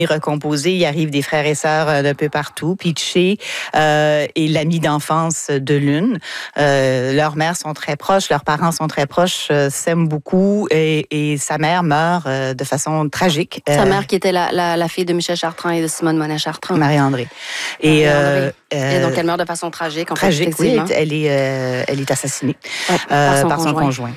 recomposé. Il arrive des frères et sœurs d'un peu partout. Puis Tché est l'ami d'enfance de Lune. Leurs mères sont très proches, leurs parents sont très proches, s'aiment beaucoup et sa mère meurt de façon tragique. Sa mère qui était la fille de Michel Chartrand et de Simone Monet-Chartrand. Marie-André. Et donc elle meurt de façon tragique. Tragique, oui. Elle est assassinée par son conjoint.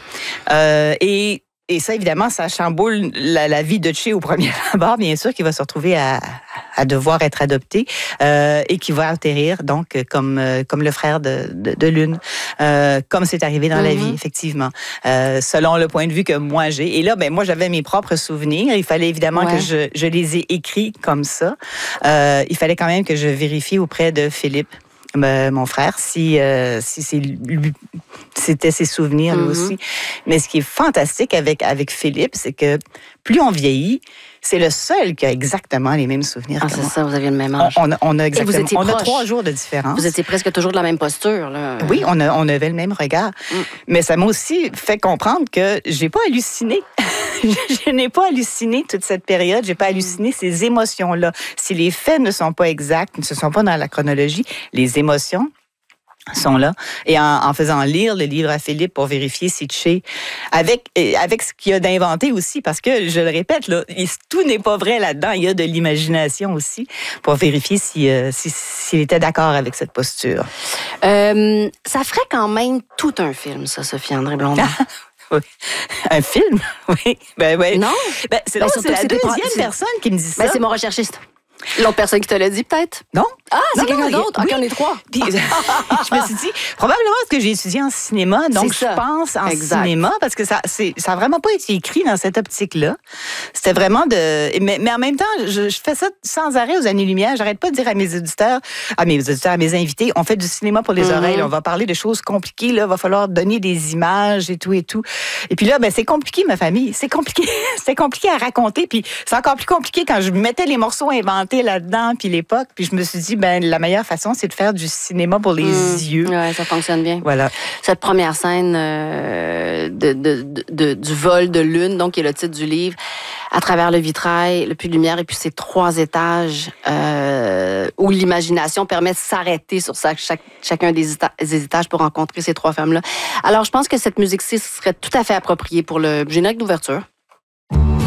Et ça, évidemment, ça chamboule la vie de Tché au premier abord, bien sûr, qui va se retrouver à devoir être adopté et qui va atterrir, donc, comme le frère de Lune, comme c'est arrivé dans la vie, effectivement, selon le point de vue que moi j'ai. Et là, ben moi, j'avais mes propres souvenirs. Il fallait évidemment que je les ai écrits comme ça. Il fallait quand même que je vérifie auprès de Philippe, mon frère, si c'était ses souvenirs lui aussi. Mais ce qui est fantastique avec Philippe, c'est que plus on vieillit, c'est le seul qui a exactement les mêmes souvenirs que moi. C'est ça, vous aviez le même âge. On a exactement. Et vous étiez a 3 jours de différence. Vous étiez presque toujours de la même posture, là. Oui, on avait le même regard. Mais ça m'a aussi fait comprendre que j'ai pas halluciné. Je n'ai pas halluciné toute cette période. J'ai pas halluciné ces émotions-là. Si les faits ne sont pas exacts, ne se sont pas dans la chronologie, les émotions sont là. Et en faisant lire le livre à Philippe pour vérifier si Tché, avec ce qu'il y a d'inventé aussi, parce que, je le répète, là, tout n'est pas vrai là-dedans. Il y a de l'imagination aussi pour vérifier s'il était d'accord avec cette posture. Ça ferait quand même tout un film, ça, Sophie André Blondin. Oui. Un film? Oui. Ben, oui. Non? C'est la deuxième personne qui me dit ça. C'est mon recherchiste. L'autre personne qui te l'a dit, peut-être? Non. Ah, c'est quelqu'un d'autre? Oui. OK, on est 3. Puis, je me suis dit, probablement parce que j'ai étudié en cinéma, donc je pense en cinéma, parce que ça a vraiment pas été écrit dans cette optique-là. C'était vraiment mais en même temps, je fais ça sans arrêt aux années-lumière. J'arrête pas de dire à mes auditeurs, à mes invités, on fait du cinéma pour les oreilles, on va parler de choses compliquées, là, va falloir donner des images et tout et tout. Et puis là, ben, c'est compliqué, ma famille. C'est compliqué. C'est compliqué à raconter, puis c'est encore plus compliqué quand je mettais les morceaux inventés là-dedans, puis l'époque, puis je me suis dit, ben la meilleure façon, c'est de faire du cinéma pour les yeux. Ouais, ça fonctionne bien. Voilà. Cette première scène du vol de Lune, donc qui est le titre du livre, à travers le vitrail, le puits de lumière, et puis ces 3 étages où l'imagination permet de s'arrêter sur chacun des étages pour rencontrer ces 3 femmes-là. Alors, je pense que cette musique-ci serait tout à fait appropriée pour le générique d'ouverture.